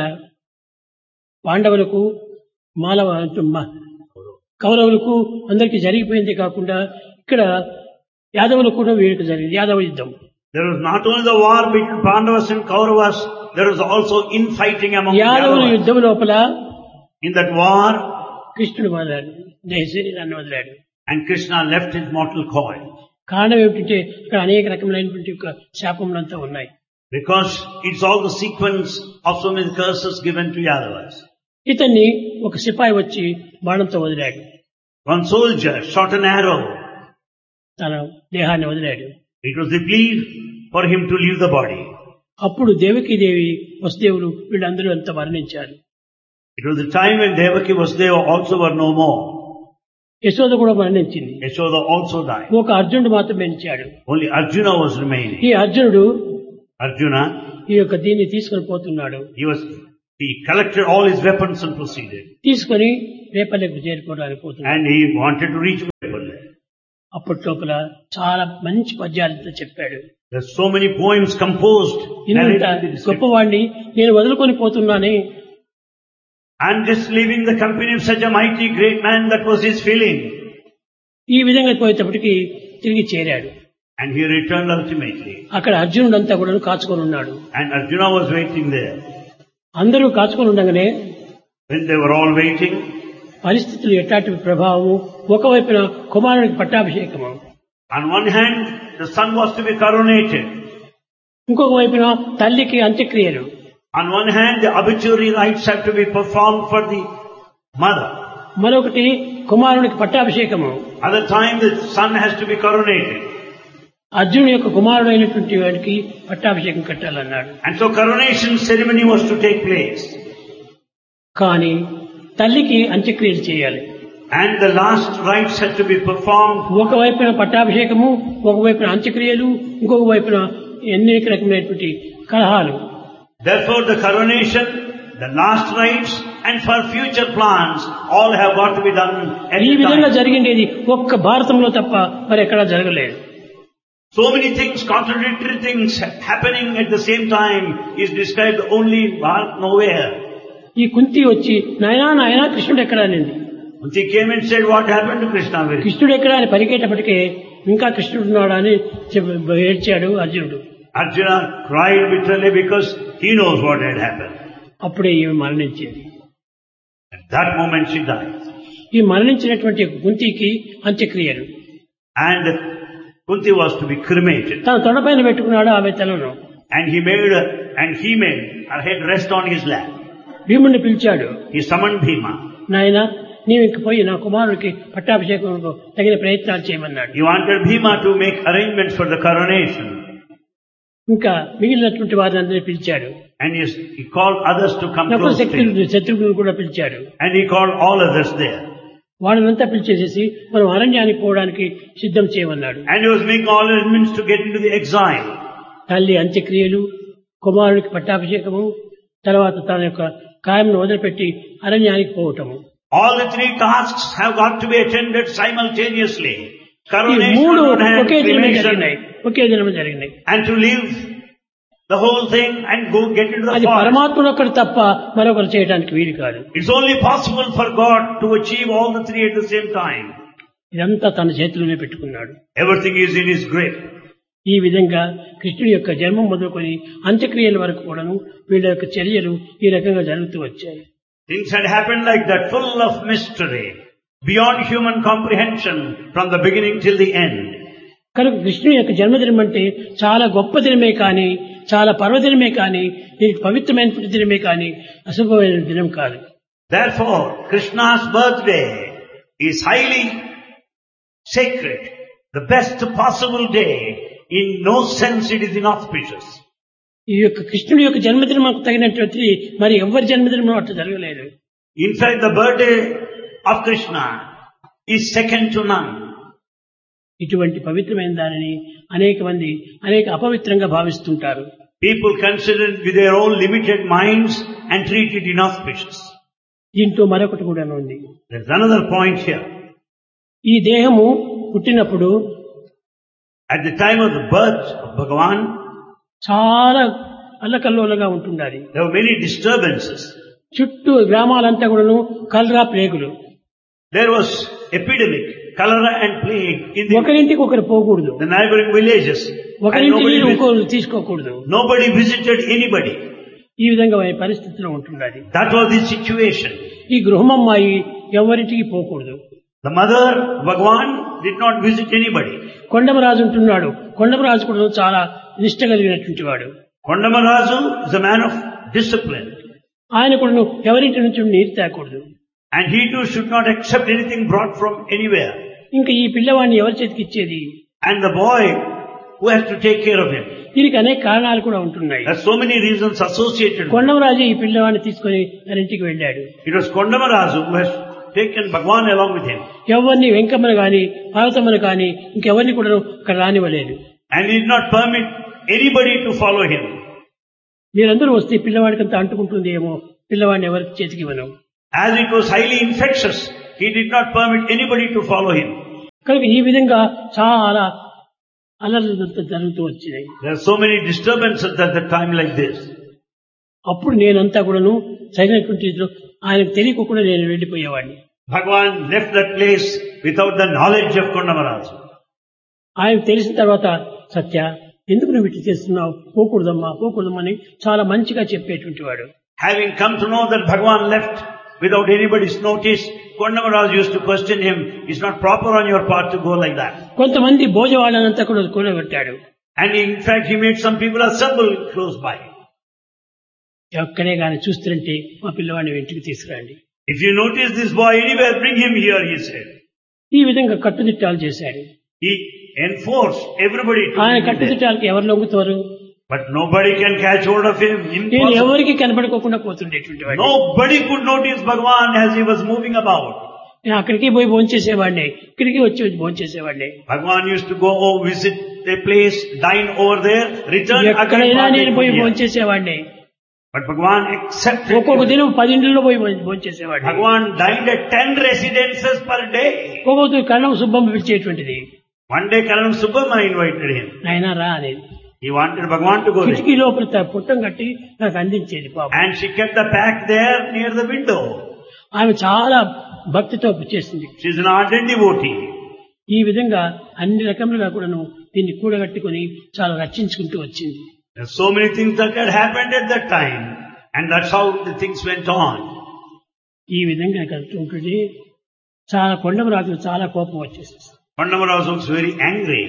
పాండవులకు మాలవ మ- కౌరవులకు అందరికీ జరిగిపోయింది కాకుండా ఇక్కడ యాదవులకు కూడా వీరికి జరిగింది యాదవ యుద్ధం. There was not only the war between Pandavas and Kauravas, there was also infighting among the యాదవుల Yadavas. యుద్ధం లోపల In that war, కృష్ణుడు వదిలాడు, శరీరాన్ని వదిలాడు. and Krishna left his mortal coil. కారణం ఏమిటంటే ఇక్కడ అనేక రకములైనటువంటి యొక్క శాపములంతా ఉన్నాయి. Because it's all the sequence of so many curses given to Yadavas. ఇతన్ని ఒక సిపాయి వచ్చి బాణంతో వదిలాడు, One soldier shot an arrow. తన దేహాన్ని వదిలాడు. It was the plea for him to leave the body. అప్పుడు దేవకీదేవి వసుదేవులు వీళ్ళందరూ అంత మరణించారు. It was the time when Devaki Vasudeva also were no more. Yashoda కూడా మరణించింది. Yashoda also died. ఒక అర్జునుడు మాత్రం మరణించాడు. Only Arjuna was remaining. ఈ అర్జునుడు Arjuna, ఈ యొక్క దీన్ని తీసుకొని పోతున్నాడు. he was, he collected all his weapons and proceeded. తీసుకొని రేపల్లెకు చేరుకోవడానికి పోతున్నాడు. And he wanted to reach Vepalle. అప్పట్లోపల చాలా మంచి పద్యాలతో చెప్పాడు. There's so many poems composed. ఇంత గొప్పవాడిని నేను వదులుకొని పోతున్నానే. I'm just leaving the company of such a mighty great man, that was his feeling. ఈ విధంగా పోయేటప్పటికి తిరిగి చేరాడు. And he returned ultimately. అక్కడ అర్జునుడంతా కూడా కాచుకొని ఉన్నాడు. And Arjuna was waiting there. అందరూ కాచుకొని ఉండగానే When they were all waiting, పరిస్థితులు ఎట్లాంటి ప్రభావము, ఒకవైపున కుమారునికి పట్టాభిషేకము, on one hand the son was to be coronated, ఇంకొక వైపున తల్లికి అంత్యక్రియలు, on one hand the obituary rites have to be performed for the mother, మరొకటి కుమారునికి పట్టాభిషేకము, other time the son has to be coronated. అర్జునుడి యొక్క కుమారుడు అయినటువంటి వాడికి పట్టాభిషేకం కట్టాలన్నాడు. And so coronation ceremony was to take place. కానీ తల్లికి అంత్యక్రియలు చేయాలి. And the last rites had to be performed. ఒకవైపున పట్టాభిషేకము, ఒకవైపున అంత్యక్రియలు, ఇంకొక వైపున అనేక రకమైనటువంటి కలహాలు. Therefore the coronation, the last rites, and for future plans, all have got to be done at ఈ a విధంగా time. జరిగిండేది ఒక్క భారతంలో తప్ప మరి ఎక్కడా జరగలేదు. So many things, contradictory things happening at the same time is described only in Bharat, nowhere. ఈ కుంతి వచ్చి నాయనా నాయనా కృష్ణుడు ఎక్కడా అనింది. Kunti came and said, what happened to Krishna? Very కృష్ణుడు ఎక్కడా అని పరిగేటప్పటికే ఇంకా కృష్ణుడు ఉన్నాడా అని చెప్ప- ఏడ్చాడు అర్జునుడు. Arjuna cried bitterly because he knows what had happened. అప్పుడే ఈమె మరణించింది. At that moment she died. ఈ మరణించినటువంటి కుంతికి అంత్యక్రియలు. And Kunti was to be cremated. తన తొడపైన పెట్టుకున్నాడు ఆమె తలను. And he made, her, and he made her head rest on his lap. భీముడిని పిలిచాడు. He summoned Bhima. నాయన నీవు ఇంక పోయి నా కుమారుడికి పట్టాభిషేకం తగిన ప్రయత్నాలు చేయమన్నాడు. He wanted Bhima to make arrangements for the coronation. ఇంకా మిగిలినటువంటి వారిని అందరినీ పిలిచాడు. And he, he called others to come Nakula close to him. శక్తులు శత్రుఘ్నుడు కూడా పిలిచాడు. And he called all others there. వాళ్ళనంతా పిలిచేసేసి మనం అరణ్యానికి పోవడానికి సిద్ధం చేయమన్నాడు. And he was making all arrangements to get into the exile. తల్లి అంత్యక్రియలు, కుమారుడికి పట్టాభిషేకము, తర్వాత తన యొక్క కాయంను వదిలిపెట్టి అరణ్యానికి పోవటము. All the three tasks have got to be attended simultaneously. ఈ Coronation మూడు on one hand, ఒకే దినమే cremation, జరిగినాయి, ఒకే దినమే జరిగినాయి. and to leave the whole thing and go get into the అది forest. పరమాత్ముడు ఒక్కడు తప్ప మరొకరు చేయడానికి వీలు కాదు. It's only possible for God to achieve all the three at the same time. ఇదంతా తన చేతిలోనే పెట్టుకున్నాడు. Everything is in his grip. ఈ విధంగా కృష్ణుడి యొక్క జన్మం మొదలుకొని అంత్యక్రియల వరకు కూడాను వీళ్ళ యొక్క చర్యలు ఈ రకంగా జరుగుతూ వచ్చాయి. Things had happened like that, full of mystery, beyond human comprehension from the beginning till the end. కనుక కృష్ణుని యొక్క జన్మదినం అంటే చాలా గొప్ప దినమే కానీ, చాలా పర్వదినమే కానీ, ఇది పవిత్రమైన దినమే కానీ అశుభమైన దినం కాదు. Therefore, Krishna's birthday is highly sacred, the best possible day. In no sense it is inauspicious. ఈ యొక్క కృష్ణుడి యొక్క జన్మదినం తగినటువంటి మరి ఎవరి జన్మదినం అట్లా జరగలేదు. In fact, the birthday of Krishna is second to none. ఇటువంటి పవిత్రమైన దానిని అనేక మంది అనేక అపవిత్రంగా భావిస్తుంటారు. People consider it with their own limited minds and treat it inauspicious. దీంట్లో మరొకటి కూడా ఉంది. There's another point here. ఈ దేహము పుట్టినప్పుడు At the time of the birth of Bhagavan, చాలా అల్లకల్లోలగా ఉంటుండాలి. there were many disturbances. చుట్టూ గ్రామాలంతా కూడాను కలరా ప్లేగులు. There was epidemic, cholera and plague in the, ఒకరింటికి ఒకరు పోకూడదు, the neighboring villages. And ఒకరింటి nobody, నీరు vis- ఇంకొకరు తీసుకోకూడదు. nobody visited anybody. ఈ విధంగా ఈ పరిస్థితిలో ఉంటుండాలి. That was the situation. ఈ గృహమమ్మాయి ఎవరింటికి పోకూడదు. The mother, Bhagavan, did not visit anybody. Kondamaraju ఉంటున్నాడు. కొండమరాజు కూడా చాలా నిష్ట కలిగినటువంటి వాడు. Kondamarazu is a man of discipline. ఆయన కూడా ఎవరింటి నుంచి నీరు తేకూడదు. And he too should not accept anything brought from anywhere. ఇంకా ఈ పిల్లవాడిని ఎవరి చేతికి ఇచ్చేది? And the boy who has to take care of him. దీనికి అనేక కారణాలు కూడా ఉంటున్నాయి. There are so many reasons associated with it. Kondamaraju ఈ పిల్లవాడిని తీసుకొని తన ఇంటికి వెళ్ళాడు. It was Kondamarazu who has taken Bhagavan along with him. ఎవరిని వెంకమ్మను గాని పార్వతమ్మను గాని ఇంకెవరిని కూడా అక్కడ రానివ్వలేదు. And he did not permit anybody to follow him. మీరందరూ వస్తే పిల్లవాడికంతా అంటుకుంటుంది ఏమో, పిల్లవాడిని ఎవరికి చేతికి ఇవ్వను. As it was highly infectious, he did not permit anybody to follow him. కనుక ఈ విధంగా చాలా అలర్లు జరుగుతూ వచ్చినాయి. There are so many disturbances at the time like this. అప్పుడు నేనంతా కూడాను సరైనటువంటి ఆయనకు తెలియకుండా నేను వెళ్ళిపోయేవాడిని. Bhagavan left that place without the knowledge of Kondamaraj. ఆయనకు తెలిసిన తర్వాత, సత్య ఎందుకు నువ్వు ఇట్లా చేస్తున్నావు, పోకూడదమ్మా పోకూడదమ్మని చాలా మంచిగా చెప్పేటువంటి వాడు. Having come to know that Bhagavan left without anybody's notice, Kondamaraj used to question him, it's not proper on your part to go like that. కొంతమంది భోజవాళ్ళనంతా కూడా కూడబెట్టాడు. And in fact he made some people assemble close by. ఎక్కడే కానీ చూస్తుంటే మా పిల్లవాడిని ఇంటికి తీసుకురండి. If you notice this boy anywhere, bring him here, he said. ఈ విధంగా కట్టుదిట్టాలు చేశాడు. He enforced everybody to ఆయన bring him there. కట్టుదిట్టాలకి ఎవరు లొంగుతారు? But nobody can catch hold of him. నేను Impossible. ఎవరికి కనపడుకోకుండా పోతుండేటువంటి వాడు. Nobody could notice Bhagavan as he was moving about. నేను అక్కడికి పోయి భోంచేసేవాడిని, ఇక్కడికి వచ్చి వచ్చి భోంచేసేవాడిని. Bhagavan used to go oh, visit a place, dine over there, return again. ఎక్కడైనా నేను పోయి for here. భోంచేసేవాడిని. But Bhagavan accepted. ఒక్కొక్క దినం పది ఇంట్లో పోయి భోంచేసేవాడిని. Bhagavan dined at ten residences per day. ఒక్కొక్క కళ్ళం Subbamma పిలిచేటువంటిది. One day Karanam Subbamma invited him. నాయనా రా అనేది. He wanted Bhagavan to go there. కిటికీ లోపల పుట్టం కట్టి నాకు అందించేది పాపం. And she kept the pack there near the window. ఆమె చాలా భక్తితో చేసింది. She is an ardent devotee. ఈ విధంగా అన్ని రకములుగా కూడాను దీన్ని కూడగట్టుకుని చాలా రక్షించుకుంటూ వచ్చింది. There are so many things that had happened at that time. And that's how the things went on. ఈ విధంగా కలుగుతుంటుంది. చాలా కొండమరాజు చాలా కోపం వచ్చేసింది. Kondamaraj was very angry.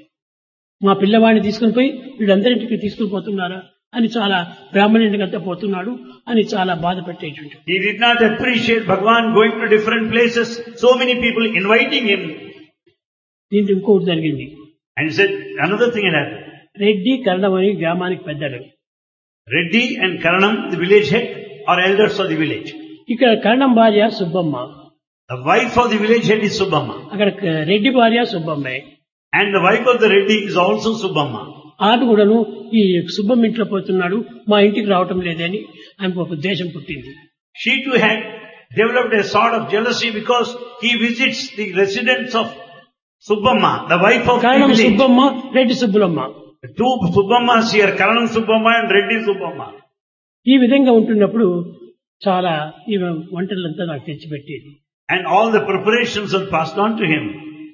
మా పిల్లవాడిని తీసుకుని పోయి వీళ్ళందరింటికి తీసుకుని పోతున్నారా అని చాలా బ్రాహ్మణుడికి అంతా పోతున్నాడు అని చాలా బాధ పెట్టేటువంటి. He did not appreciate Bhagavan going to different places, so many people inviting him. దీంట్లో ఇంకోటి జరిగింది. And he said, another thing had happened. Reddy కరణం అని గ్రామానికి పెద్దలు. Reddy and Karanam, the village head, are elders of the village. ఇక్కడ కరణం భార్య Subbamma. The wife of the village head is Subbamma. అక్కడ రెడ్డి భార్య సుబ్బమ్మే. And the wife of the Reddy is also Subbamma. ఆమె కూడాను ఈ సుబ్బమ్మ ఇంట్లో పోతున్నాడు, మా ఇంటికి రావటం లేదని ఆమెకు ఒక ఉద్దేశం పుట్టింది. She too had developed a sort of jealousy because he visits the residence of Subbamma, the wife of the Karanam village. Subbamma, Reddy Subbulamma. The two Subbammas here, Karanam Subbamma and Reddy Subbamma. ఈ విధంగా ఉంటున్నప్పుడు చాలా ఈ వంటలంతా నాకు తెచ్చిపెట్టేది. And all the preparations were passed on to him.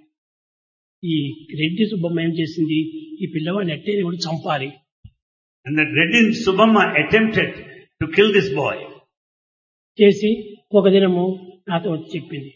ఈ రెడ్డి సుబ్బమ్మ ఏం చేసింది, ఈ పిల్లవాడిని ఎట్టేది కూడా చంపాలి. And that Reddy Subbamma attempted to kill this boy. చేసి ఒక దినము నాతో వచ్చి చెప్పింది,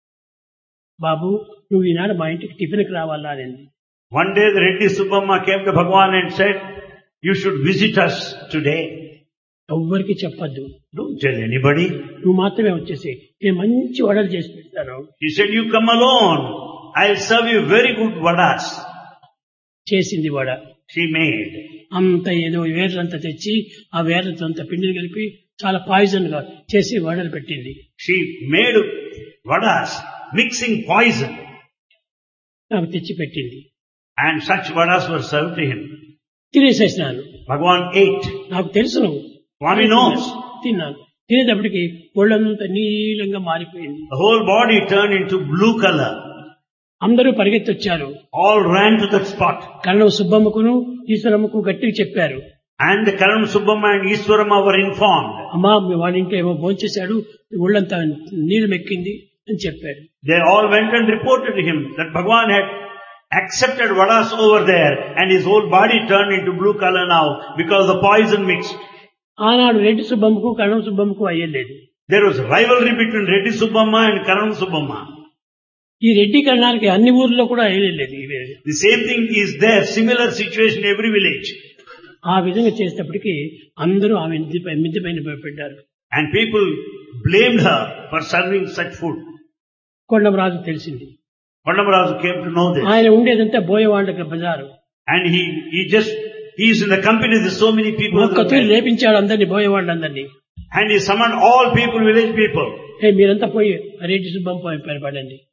బాబు నువ్వు ఈనాడు మా ఇంటికి టిఫిన్కి రావాలా అనేది. One day the Reddy Subbamma came to Bhagavan and said, you should visit us today. ఎవ్వరికి చెప్పద్దు, Don't tell anybody. నువ్వు మాత్రమే వచ్చేసి నేను మంచి వడలు చేసి పెడతాను. He said, you come alone. I'll serve you very good vadas. చేసింది వడ. She made. అంత ఏదో వేర్లంతా తెచ్చి ఆ వేర్లతో అంత పిండిని కలిపి చాలా పాయిజన్ గా చేసి వడలు పెట్టింది. She made vadas, mixing poison. నాకు తెచ్చి పెట్టింది. And such vadas were served to him. తినేసేసినాను. Bhagavan ate. నాకు తెలుసును, Swami knows. తిన్నాను. తినేటప్పటికి ఒళ్ళంతా నీలంగా మారిపోయింది. The whole body turned into blue color. అందరూ పరిగెత్తి వచ్చారు. All ran to that spot. కరణం సుబ్బమ్మకును ఈశ్వరమ్మకు గట్టిగా చెప్పారు. And the Karanam Subbamma and Iswaramma were informed. అమ్మా మీ వాడి ఇంట్లో ఏమో భోంచేశాడు, ఒళ్ళంతా నీలం ఎక్కింది అని చెప్పారు. They all went and reported to him that Bhagavan had accepted vadas over there and his whole body turned into blue color now because the poison mixed. ఆనాడు రెడ్డి సుబ్బమ్మకు కరణం సుబ్బమ్మకు అయ్యలేదు. There was rivalry between Reddy Subbamma and Karanam Subbamma. ఈ రెడ్డి కరణానికి అన్ని ఊర్లో కూడా అయ్యలేదు. The same thing is there, similar situation in every village. ఆ విధంగా చేసేటప్పటికి అందరూ ఆమె మిద్ది పైన భయపడ్డారు. And people blamed her for serving such food. Kondamaraju తెలిసింది. Kondamaraju came to know this. ఆయన ఉండేదంతా బోయవాళ్ళకి బజారు. And he, he just, he is in the company with so many people. ఒక్క తూరి లేపించాడు అందరినీ, బోయవాళ్ళందరినీ. And he summoned all people, village people. ఏ మీరంతా పోయి రెడ్డి సుబ్బమ్మ పైన పడండి.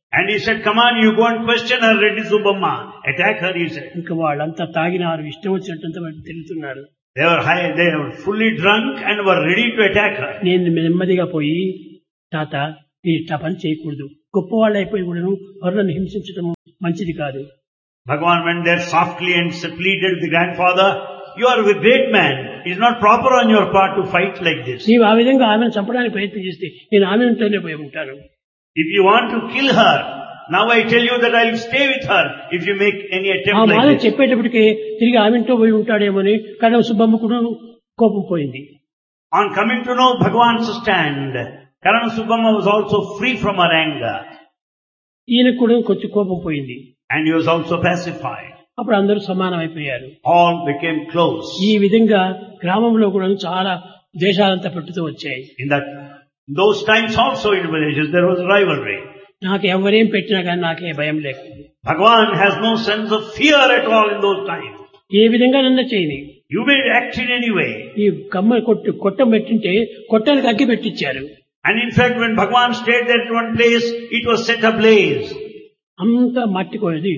And he said, come on, you go and question her, Reddy Subbamma. Attack her, he said. ఇంకా వాళ్ళంతా తాగినారు, ఇష్టం వచ్చినట్టు వాళ్ళు తిరుగుతున్నారు. They were high, they were fully drunk and were ready to attack her. నేను నెమ్మదిగా పోయి, తాత ఈ ఇట్లా పని చేయకూడదు, గొప్పవాళ్ళు అయిపోయి కూడాను ఎవరిని హింసించడం మంచిది కాదు. Bhagavan went there softly and pleaded with the grandfather, you are a great man. It is not proper on your part to fight like this. నీవు ఆ విధంగా ఆమెను చంపడానికి ప్రయత్నం చేస్తే నేను ఆమె ఉంటేనే పోయి ఉంటాను. If you want to kill her, now I tell you that I will stay with her if you make any ఆ attempt మాట like this. చెప్పేటప్పటికి తిరిగి ఆమెతో పోయి ఉంటాడేమోని కడవ సుబ్బమ్మ కూడా కోపం పోయింది. On coming to know Bhagavan's stand, Karana Subbamma was also free from her anger. ఈయనకు కూడా కొంచెం కోపం పోయింది. And he was also pacified. అప్పుడు అందరూ సమానం అయిపోయారు. All became close. ఈ విధంగా గ్రామంలో కూడా చాలా దేశాలంతా పెట్టుతూ వచ్చాయి. In that, those times also in villages there was rivalry. నాకు ఎవరేం పెట్టినా కానీ నాకే భయం లేకుండా. Bhagavan has no sense of fear at all in those times. ఏ విధంగా నన్న చేయని. You may act in any way. ఈ కమ్మ కొట్టు కొట్టం పెట్టింటే కొట్టానికి అగ్గి పెట్టించారు. And in fact, when Bhagavan stayed there at one place, it was set ablaze. అంతా మట్టి కోది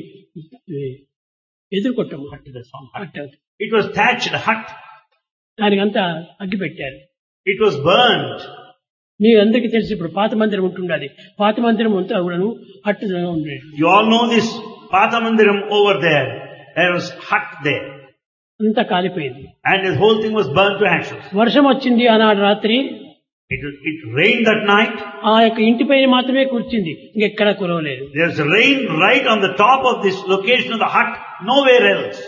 ఎదురు కొట్టం. It was thatched hut. దానికంతా అగ్గి పెట్టారు. It was burnt. మీ అందరికీ తెలిసి ఇప్పుడు పాత మందిరం ఉంటుండాలి. పాత మందిరం అంతా కూడాను అట్టుగా ఉండేది. You all know this Pathamandiram over there. There was hut there. అంతా కాలిపోయింది. And the whole thing was burnt to ashes. వర్షం వచ్చింది ఆనాడు రాత్రి. It, it rained that night. ఆ యొక్క ఇంటిపైన మాత్రమే కూర్చుంది, ఇంకెక్కడా కురవలేదు. There's rain right on the top of this location of the hut, nowhere else.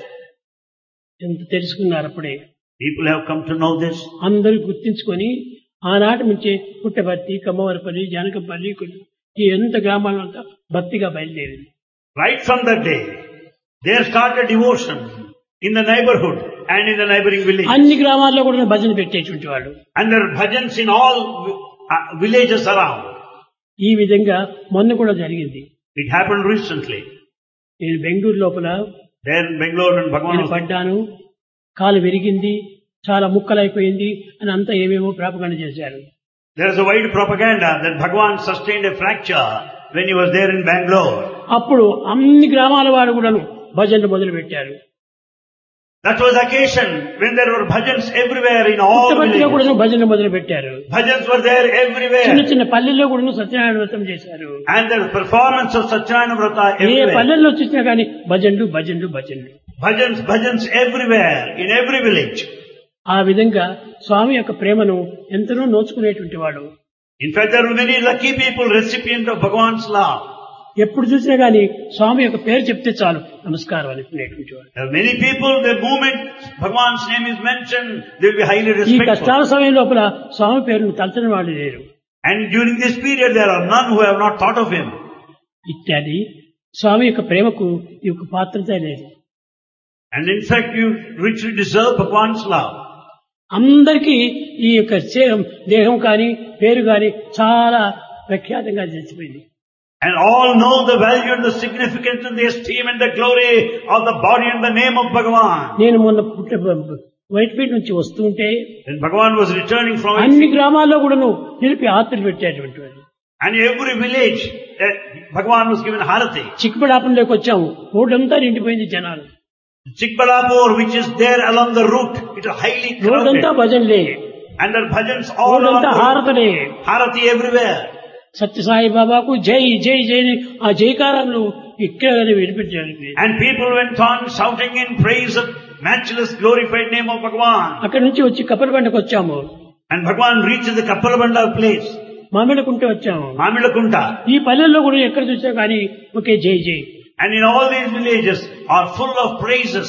ఎంత తెలుసుకున్నారు అప్పుడే. People have come to know this. అందరూ గుర్తించుకొని ఆనాటి నుంచి పుట్టపర్తి, కమ్మవరపల్లి, జానకంపల్లి ఈ ఎంత గ్రామాలంతా భక్తిగా బయలుదేరింది. Right from that day, there started devotion in the neighborhood and in the neighboring village. అన్ని గ్రామాల్లో కూడా భజన పెట్టేటువంటి వాళ్ళు. And there are bhajans in all uh, villages around. ఈ విధంగా మొన్న కూడా జరిగింది. It happened recently. నేను బెంగళూరు లోపల There in Bangalore and Bhagavan నేను పడ్డాను, కాలు విరిగింది, చాలా ముక్కలైపోయింది అని అంతా ఏమేమో ప్రాపగండ చేశారు. There is a wide propaganda that Bhagavan sustained a fracture when he was there in Bangalore. అప్పుడు అన్ని గ్రామాల వారు కూడా భజనలు మొదలు పెట్టారు. That was the occasion when there were bhajans everywhere in all పుట్టపర్తిలో villages. కూడా భజనలు మొదలు పెట్టారు. Bhajans were there చిన్న everywhere. చిన్న పల్లెల్లో కూడా సత్యనారాయణ వ్రతం చేశారు. And there was performance of Satyanarayana Vrata A everywhere. పల్లెల్లో చూసినా కానీ భజనలు భజనలు భజనలు. Bhajans, bhajans everywhere, in every village. ఆ విధంగా స్వామి యొక్క ప్రేమను ఎంతనో నోచుకునేటువంటి వాడు. In fact, there were many lucky people, recipient of Bhagavan's love. ఎప్పుడు చూసినా గానీ స్వామి యొక్క పేరు చెప్తే చాలు నమస్కారం అనుకునేటువంటి వాడు. There are many people, the moment Bhagavan's name is mentioned, they will be highly ఈ respectful. కష్టాల సమయం లోపల స్వామి పేరును తలచని వాళ్ళు లేరు. And during this period, there are none who have not thought of him. ఇత్యాది స్వామి యొక్క ప్రేమకు ఈ యొక్క పాత్రత లేదు. And in fact, you richly deserve Bhagavan's love. అందరికీ ఈ యొక్క శరీరం, దేహం కానీ పేరు కానీ చాలా ప్రఖ్యాతంగా చేసిపోయింది. And all know the value and the significance and the esteem and the glory of the body and the name of Bhagavan. నేను మొన్న పుట్ట వైట్ఫీల్డ్ నుంచి వస్తుంటే When Bhagavan was returning from it, అన్ని గ్రామాల్లో కూడాను నిలిపి ఆర్తులు పెట్టేటువంటి వాడు. and every village, uh, Bhagavan was given harati. చిక్కబడాపంలోకి వచ్చాము, రోడ్డంతా నిండిపోయింది జనాలు. Chikbalapur, which is there along the route, it is highly రోడ్డంతా crowded. భజనలే, And there are bhajans all along రోడ్డంతా the route. హారతలే. Harati everywhere. Sathya Sai బాబాకు జై జై జై అని ఆ జైకారాలు ఇక్కడ వినిపించారు. And people went on shouting in praise of matchless glorified name of Bhagavan. అక్కడి నుంచి వచ్చి కప్పలబండకు వచ్చాము. And Bhagavan reached the Kappalabanda place, Mamidikunta వచ్చాము. Mamilakunta. ఈ పల్లెల్లో కూడా ఎక్కడ చూసినా కానీ ఒకే జై జై. And in all these villages are full of praises.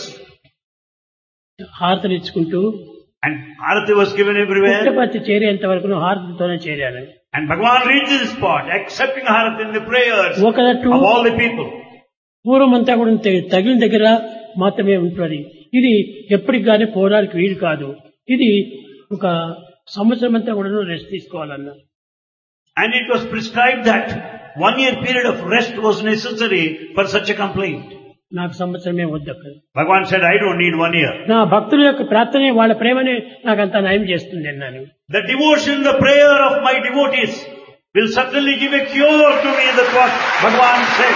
హారతలు ఇచ్చుకుంటూ And Arati was given everywhere. Puttaparthi చేరేంత వరకు హారతలతోనే చేరాను. And Bhagavan reached this spot, accepting Arati in the prayers ఒకదట్టు of all the people. పూర్వం అంతా కూడా తె- తగిలిన దగ్గర మాత్రమే ఉంటుంది. ఇది ఎప్పటికి కానీ పోవడానికి వీలు కాదు. ఇది ఒక సంవత్సరం అంతా కూడా రెస్ట్ తీసుకోవాలన్నా. And it was prescribed that one year period of rest was necessary for such a complaint. నాకు సంవత్సరమే వద్దక్కడ. Bhagavan said, I don't need one year. నా భక్తుల యొక్క ప్రార్థనే వాళ్ళ ప్రేమనే నాకంతా నయం చేస్తుంది అన్నాను. The devotion, the prayer of my devotees will certainly give a cure to me. That's what Bhagavan said.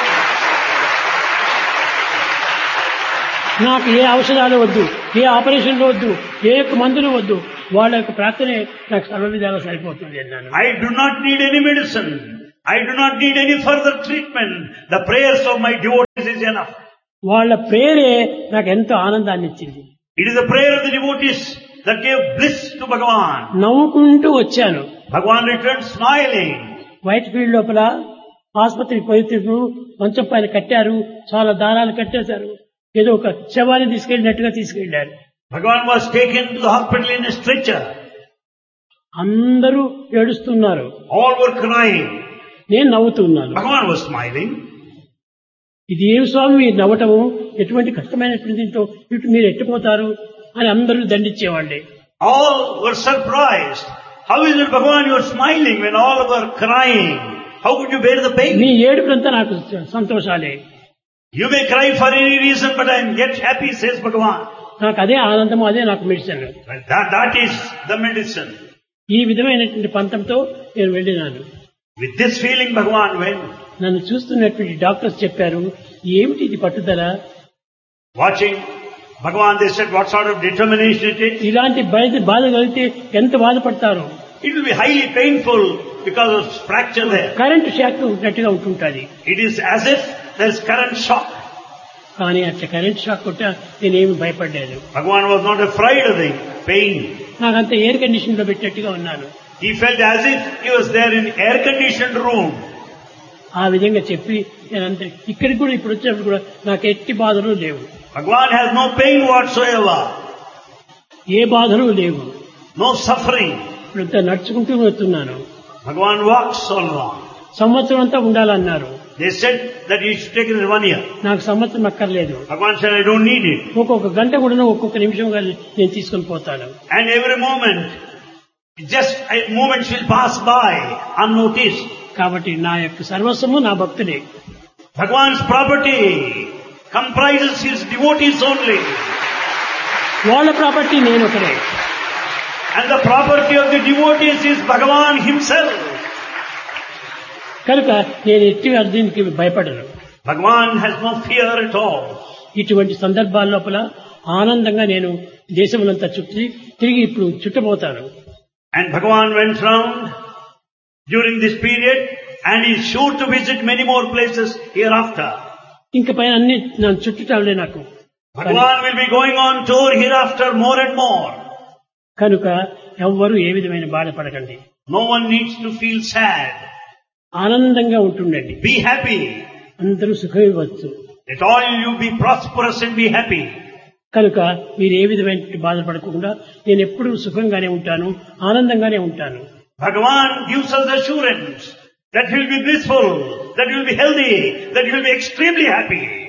నాకు ఏ ఔషధాలు వద్దు, ఏ ఆపరేషన్లు వద్దు, ఏ యొక్క మందులు వద్దు, వాళ్ళ యొక్క ప్రార్థనే నాకు సర్వ విధాలు సరిపోతుంది అన్నాను. I do not need any medicine. I do not need any further treatment. The prayers of my devotees is enough. వాళ్ళ ప్రేరే నాకు ఎంతో ఆనందాన్ని ఇచ్చింది. It is the prayer of the devotees that gave bliss to Bhagavan. నవ్వుకుంటూ వచ్చాను. Bhagavan returned smiling. White field లోపల ఆసుపత్రి పోయినప్పుడు మంచం పైన కట్టారు, చాలా దారాలు కట్టేశారు, ఏదో ఒక శవాన్ని తీసుకెళ్ళినట్టుగా తీసుకెళ్లారు. Bhagavan was taken to the hospital in a stretcher. అందరూ ఏడుస్తున్నారు, All were crying. నేను నవ్వుతున్నాను. Bhagavan was smiling. ఇది ఏమి స్వామి మీరు నవ్వటము, ఎటువంటి కష్టమైనటువంటి దీంతో ఇటు మీరు ఎట్టిపోతారు అని అందరూ దండించేవాళ్ళే. All were surprised. How is it, Bhagavan, you are smiling when all were crying? How could you bear the pain? నీ ఏడుపులంతా నాకు సంతోషాలే. You may cry for any reason, but I am yet happy, says Bhagavan. నాకు అదే ఆనందము, అదే నాకు medicine. Well, that, that is the medicine. ఈ విధమైనటువంటి పంతంతో నేను వెళ్ళినాను. With this feeling, Bhagavan went. నన్ను చూస్తున్నటువంటి డాక్టర్స్ చెప్పారు, ఏమిటి ఇది పట్టుదల? Watching Bhagavan, they said, what sort of determination it is? ఇలాంటి బాధ బాధ కలిగితే ఎంత బాధపడతారు. It will be highly painful because of fracture there. Current shock ఉన్నట్టుగా ఉంటుంటుంది. It is as if there is current shock. కానీ అట్లా కరెంట్ షాక్ కొట్ట నేనేమి భయపడ్డాను. Bhagavan was not afraid of the pain. నాకంత ఎయిర్ కండిషన్ లో పెట్టినట్టుగా ఉన్నాను. He felt as if he was there in air conditioned room. ఆ విధంగా చెప్పి నేనంత ఇక్కడికి కూడా ఇప్పుడు వచ్చినప్పుడు కూడా నాకు ఎట్టి బాధలు లేవు. Bhagavan has no pain whatsoever. ఏ బాధలు లేవు. No suffering. ఇప్పుడు నడుచుకుంటూ వస్తున్నాను. Bhagavan walks along. సంవత్సరం అంతా ఉండాలన్నారు. They said that you should take it in one year. నాకు సంవత్సరం అక్కర్లేదు. Bhagavan said, I don't need it. ఒక్కొక్క గంట కూడా ఒక్కొక్క నిమిషం కానీ నేను తీసుకొని పోతాను. And every moment, just a moment will pass by unnoticed. కాబట్టి నా యొక్క సర్వస్వము నా భక్తుడే. Bhagavan's property comprises his devotees only. వాళ్ళ ప్రాపర్టీ నేను ఒకరే. And the property of the devotees is Bhagavan himself. కనుక నేను ఎట్టి దీనికి భయపడను. Bhagavan has no fear at all. ఇటువంటి సందర్భాల లోపల ఆనందంగా నేను దేశములంతా చుట్టి తిరిగి ఇప్పుడు చుట్టబోతాను. And Bhagavan went round during this period and is sure to visit many more places hereafter. ఇంక పైన అన్ని నన్ను చుట్టుటాలే నాకు. Bhagavan will be going on tour hereafter more and more. కనుక ఎవ్వరూ ఏ విధమైన బాధపడకండి. No one needs to feel sad. ఆనందంగా ఉంటుండండి. Be happy. అందరూ సుఖమివ్వచ్చు. Let all you be prosperous and be happy. కనుక మీరు ఏ విధమైన బాధపడకుండా నేను ఎప్పుడూ సుఖంగానే ఉంటాను, ఆనందంగానే ఉంటాను. Bhagavan gives us assurance that he will be blissful, that he will be healthy, that he will be extremely happy.